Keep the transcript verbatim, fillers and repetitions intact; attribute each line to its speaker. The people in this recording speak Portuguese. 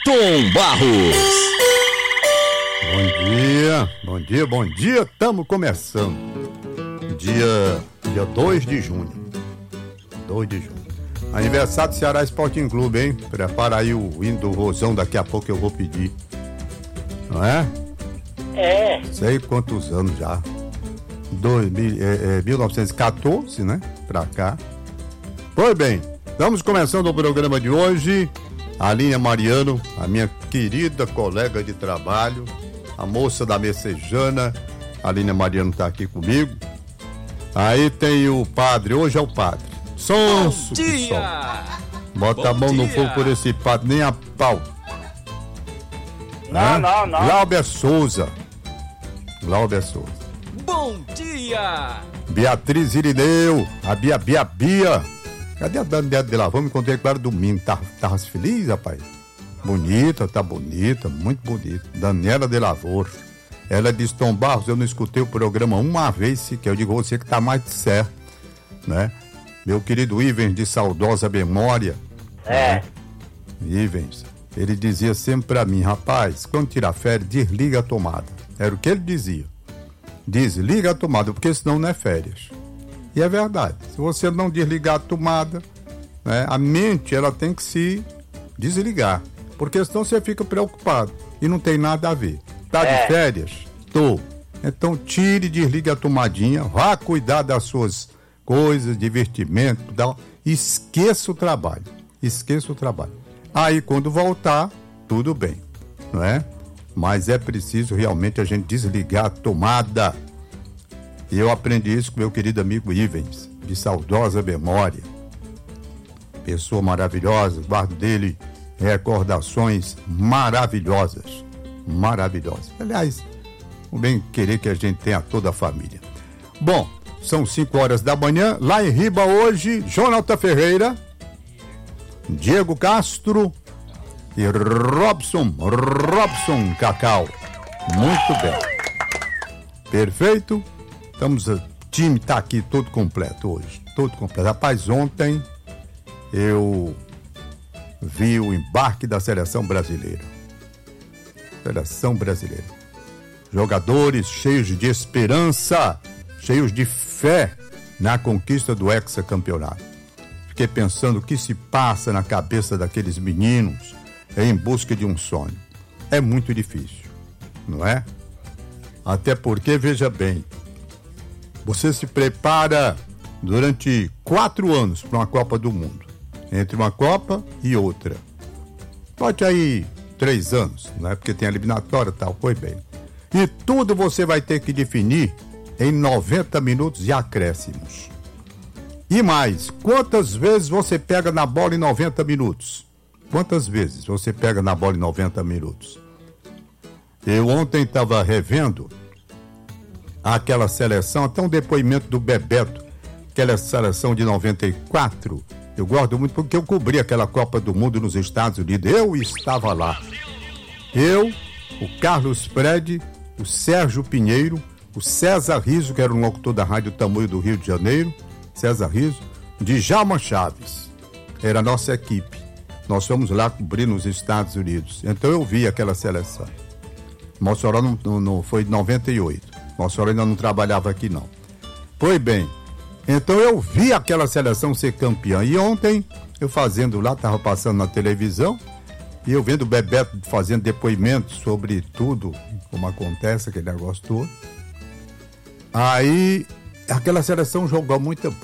Speaker 1: Tom Barros.
Speaker 2: Bom dia, bom dia, bom dia, estamos começando. Dia, dia dois de junho. dois de junho. Aniversário do Ceará Sporting Clube, hein? Prepara aí o hino do Rosão, daqui a pouco eu vou pedir. Não é?
Speaker 3: É.
Speaker 2: Sei quantos anos já. Dois, é, é, mil novecentos e quatorze, né? Pra cá. Pois bem, estamos começando o programa de hoje. A Aline Mariano, a minha querida colega de trabalho, a moça da Messejana, a Aline Mariano tá aqui comigo. Aí tem o padre, hoje é o padre. Sonso que sol. Bota Bom a mão dia. No fogo por esse padre, nem a pau.
Speaker 3: Não,
Speaker 2: Hã?
Speaker 3: não, não.
Speaker 2: Glauber Souza. Glauber Souza.
Speaker 1: Bom dia!
Speaker 2: Beatriz Irineu, a Bia, Bia, Bia. Cadê a Daniela de Lavor? Me encontrei com ela domingo. Tava, tava feliz, rapaz? Bonita, tá bonita, muito bonita. Daniela de Lavor. Ela disse, Tom Barros, eu não escutei o programa uma vez sequer. Eu digo, você que tá mais de certo, né? Meu querido Ivens, de saudosa memória.
Speaker 3: É.
Speaker 2: Né? Ivens, ele dizia sempre pra mim, rapaz, quando tirar férias, desliga a tomada. Era o que ele dizia. Desliga a tomada, porque senão não é férias. E é verdade. Se você não desligar a tomada, né, a mente ela tem que se desligar. Porque senão você fica preocupado. E não tem nada a ver. Tá de
Speaker 3: É.
Speaker 2: férias? Tô. Então tire e desligue a tomadinha. Vá cuidar das suas coisas, divertimento, tal. Esqueça o trabalho. Esqueça o trabalho. Aí quando voltar, tudo bem. Não é? Mas é preciso realmente a gente desligar a tomada. E eu aprendi isso com meu querido amigo Ivens, de saudosa memória. Pessoa maravilhosa, guardo dele recordações maravilhosas. Maravilhosas. Aliás, o bem querer que a gente tenha toda a família. Bom, são cinco horas da manhã. Lá em Riba hoje, Jonathan Ferreira, Diego Castro e Robson, Robson Cacau. Muito bem. Perfeito? Estamos, o time tá aqui todo completo hoje, todo completo. Rapaz, ontem eu vi o embarque da seleção brasileira. Seleção brasileira. Jogadores cheios de esperança, cheios de fé na conquista do hexacampeonato. Fiquei pensando o que se passa na cabeça daqueles meninos em busca de um sonho. É muito difícil, não é? Até porque, veja bem, você se prepara durante quatro anos para uma Copa do Mundo. Entre uma Copa e outra. Pode aí três anos, não é? Porque tem a eliminatória e tal, foi bem. E tudo você vai ter que definir em noventa minutos e acréscimos. E mais, quantas vezes você pega na bola em noventa minutos? Quantas vezes você pega na bola em noventa minutos? Eu ontem estava revendo aquela seleção, até um depoimento do Bebeto, aquela seleção de noventa e quatro, eu gosto muito porque eu cobri aquela Copa do Mundo nos Estados Unidos, eu estava lá. Eu, o Carlos Fred, o Sérgio Pinheiro, o César Riso, que era um locutor da Rádio Tamoio do Rio de Janeiro, César Riso, Djalma Chaves, era a nossa equipe. Nós fomos lá cobrir nos Estados Unidos, então eu vi aquela seleção. Mossoró não, não, não foi de noventa e oito. Mossoró ainda não trabalhava aqui, não. Pois bem, então eu vi aquela seleção ser campeã. E ontem, eu fazendo lá, estava passando na televisão, e eu vendo o Bebeto fazendo depoimentos sobre tudo, como acontece, aquele negócio todo. Aí, aquela seleção jogou muita bola.